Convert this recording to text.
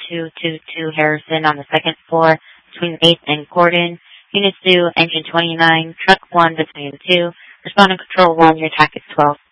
222 Harrison on the second floor between 8th and Gordon. Units 2, engine 29, truck 1 between 2. Respond and control 1, your attack is 12.